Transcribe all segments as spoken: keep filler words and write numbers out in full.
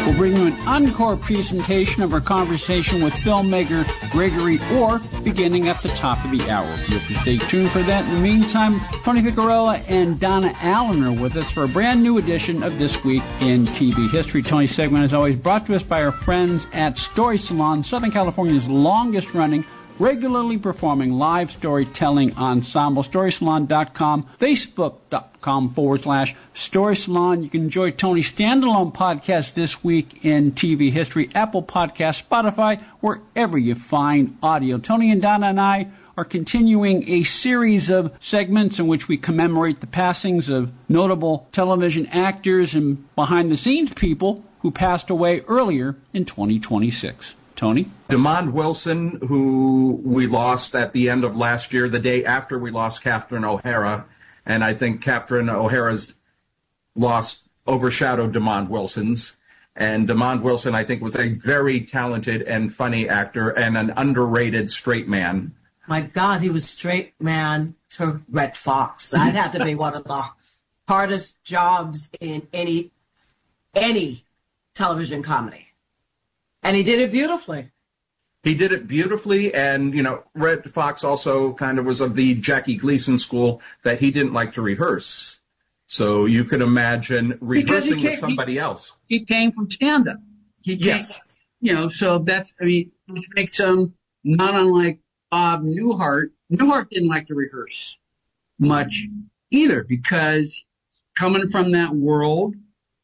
We'll bring you an encore presentation of our conversation with filmmaker Gregory Orr beginning at the top of the hour. You have to stay tuned for that. In the meantime, Tony Piccarella and Donna Allen are with us for a brand new edition of This Week in T V History. Tony's segment is always brought to us by our friends at Story Salon, Southern California's longest running, regularly performing live storytelling ensemble. Story Salon dot com, Facebook.com forward slash Story Salon. You can enjoy Tony's standalone podcast This Week in T V History, Apple Podcasts, Spotify, wherever you find audio. Tony and Donna and I are continuing a series of segments in which we commemorate the passings of notable television actors and behind-the-scenes people who passed away earlier in twenty twenty-six. Tony? Demond Wilson, who we lost at the end of last year, the day after we lost Catherine O'Hara. And I think Catherine O'Hara's loss overshadowed Demond Wilson's. And Demond Wilson, I think, was a very talented and funny actor and an underrated straight man. My God, he was straight man to Red Fox. That had to be one of the hardest jobs in any any television comedy. And he did it beautifully. He did it beautifully, and, you know, Red Fox also kind of was of the Jackie Gleason school that he didn't like to rehearse. So you could imagine rehearsing came, with somebody he, else. He came from stand-up. He came, yes. You know, so that's, I mean, which makes him not unlike Bob Newhart. Newhart didn't like to rehearse much either because coming from that world,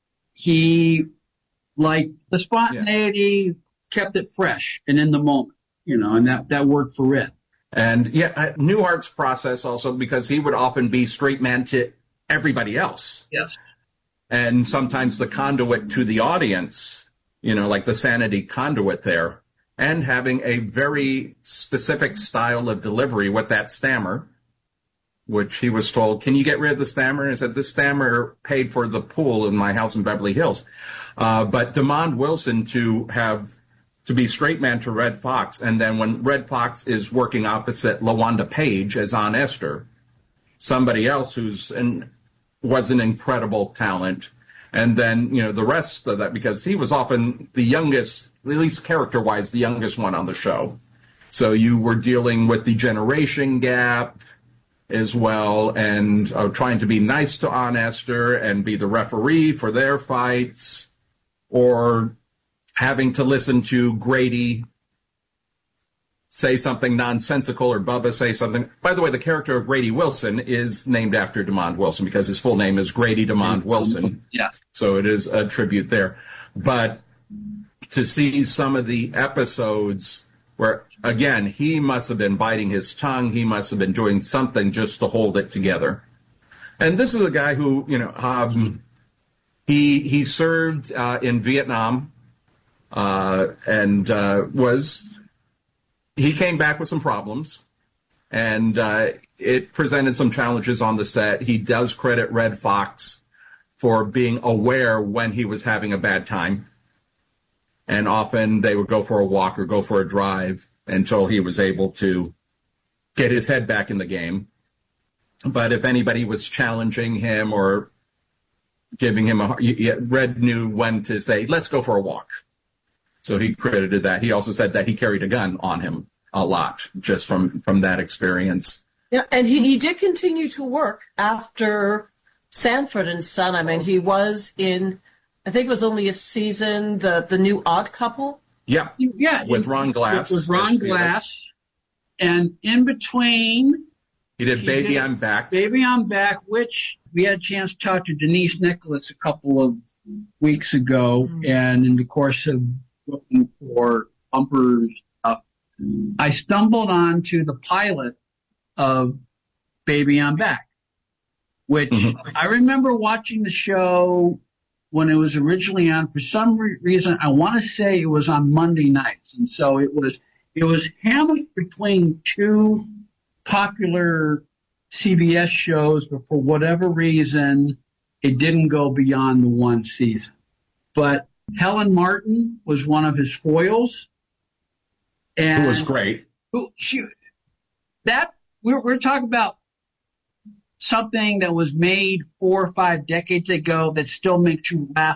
he liked the spontaneity, yeah. kept it fresh and in the moment, you know, and that, that worked for Red. And yeah, uh, Newhart's process also, because he would often be straight man to everybody else. Yes. And sometimes the conduit to the audience, you know, like the sanity conduit there, and having a very specific style of delivery with that stammer, which he was told, can you get rid of the stammer? And he said, this stammer paid for the pool in my house in Beverly Hills. Uh, but Demond Wilson to have, to be straight man to Red Fox, and then when Red Fox is working opposite LaWanda Page as Aunt Esther, somebody else who's an, was an incredible talent, and then, you know, the rest of that, because he was often the youngest, at least character-wise, the youngest one on the show. So you were dealing with the generation gap as well, and uh, trying to be nice to Aunt Esther and be the referee for their fights, or having to listen to Grady say something nonsensical or Bubba say something. By the way, the character of Grady Wilson is named after Demond Wilson because his full name is Grady Demond Wilson. Yeah. So it is a tribute there. But to see some of the episodes where, again, he must have been biting his tongue. He must have been doing something just to hold it together. And this is a guy who, you know, um, he he served uh, in Vietnam uh, and uh, was, he came back with some problems. And uh, it presented some challenges on the set. He does credit Red Fox for being aware when he was having a bad time. And often they would go for a walk or go for a drive until he was able to get his head back in the game. But if anybody was challenging him or giving him a, Red knew when to say, let's go for a walk. So he credited that. He also said that he carried a gun on him a lot just from, from that experience. Yeah, and he, he did continue to work after Sanford and Son. I mean, he was in, I think it was only a season, the, the new Odd Couple. Yeah, yeah, with Ron Glass. With Ron Glass. And in between, he did he Baby, did I'm Back. Baby, I'm Back, which we had a chance to talk to Denise Nicholas a couple of weeks ago. Mm-hmm. And in the course of looking for bumper stuff, I stumbled onto the pilot of Baby, I'm Back, which mm-hmm. I remember watching the show when it was originally on. For some re- reason, I want to say it was on Monday nights. And so it was, it was hammered between two popular C B S shows, but for whatever reason, it didn't go beyond the one season. But Helen Martin was one of his foils. And who was great. Who, she, that, we're, we're talking about something that was made four or five decades ago that still makes you laugh